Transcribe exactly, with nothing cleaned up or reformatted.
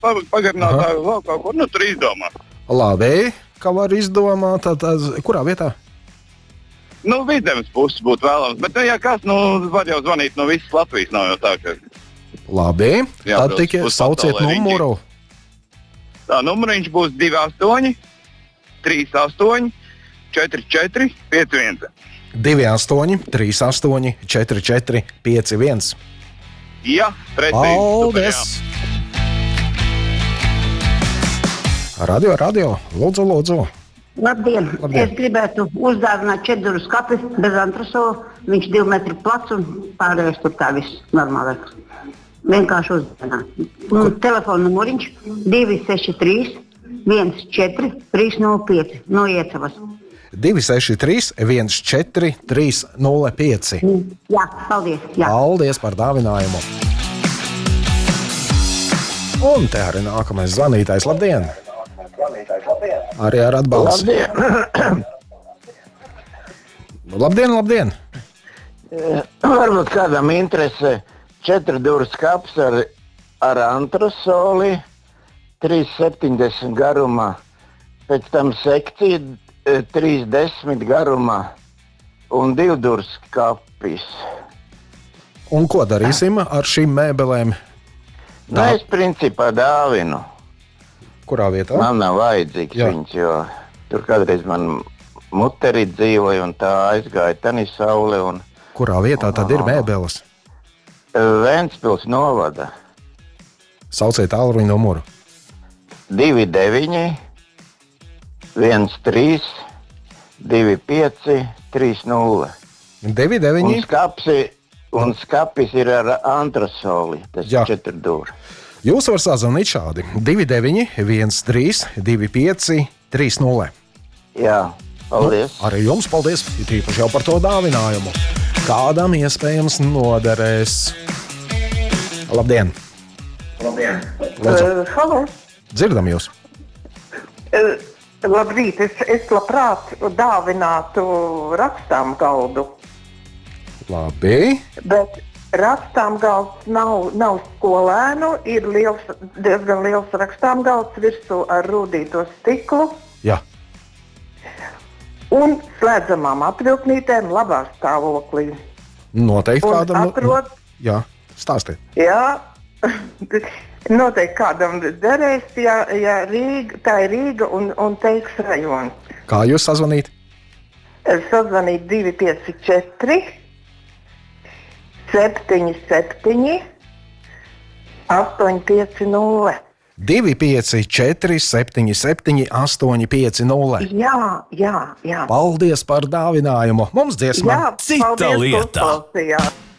pagarināt vēl kaut ko, nu tur izdomā. Labi, kā var izdomāt, tad, kurā vietā? Nu, Vidzemes puses būtu vēlams, bet, ja kas, nu, var jau zvanīt no visas Latvijas, nav jau tā, ka... Labi, jā, tad tikai sauciet numuru. Tā, numuriņš būs divi astoņi, trīs astoņi, četri četri, pieci viens. divi astoņi, trīs astoņi, četri četri, pieci viens. Jā, precīzi. Paldies! Radio, radio, lūdzu, lūdzu. Labdien. Labdien! Es gribētu uzdāvināt četrduru skapi bez antrasola. Viņš divi metri plats un pārējais tur tā viss normālāk. Vienkārši uzdāvināt. Un telefona numuriņš divi seši trīs, viens četri, trīs nulle pieci. No Iecavas. divi seši trīs, viens četri, trīs nulle pieci. Jā, paldies. Jā. Paldies par dāvinājumu. Un te arī nākamais zvanītājs. Labdien! Arī ar atbalstu. Labdien! labdien, labdien! Varbūt kādam interesē četri duru skaps ar, ar antrasoli, trīs septiņdesmit garumā, pēc tam sekcija trīs desmit garumā un divu duru skapis. Un ko darīsim ar šīm mēbelēm? Nu, es principā dāvinu. Kurā vietā? Man nav vajadzīgs Jā. Viņas, jo tur kādreiz man muteri dzīvoja un tā aizgāja tani saule. Un, Kurā vietā tad ir mēbeles? Ventspils novada. Sauciet tālruņa numuru. divi deviņi, viens trīs, divi pieci, trīs nulle. divi deviņi. Un, skapsi, un skapis ir ar antrasoli, tas Jā. ir četri dūri. Jūs varat sazvanīt šādi. divi deviņi, viens trīs, divi pieci, trīs nulle. Jā, paldies. Nu, arī jums paldies, it īpaši jau par to dāvinājumu. Kādam iespējams noderēs. Labdien! Labdien! Uh, halo! Dzirdam jūs! Uh, labrīt, es, es labprāt dāvinātu rakstām galdu. Labi. Bet rakstām galds nav, nav skolēnu, ir liels, diezgan liels rakstām galds virsū ar rūdīto stiklu. Jā. Un slēdzamām apvilknītēm labā stāvoklī. Noteikti un kādam... Atrod... Jā, stāstiet. Jā, noteikti kādam derēs, ja, ja Rīga, tā ir Rīga un, un Teiks rajons. Kā jūs sazvanīt? Sazvanīt divi pieci četri, septiņi septiņi, astoņi pieci nulle. divi pieci četri, septiņi septiņi, astoņi pieci nulle. Jā, jā, jā. Paldies par dāvinājumu. Mums dziesma. Jā, Cita paldies, lieta. uzklausījāt.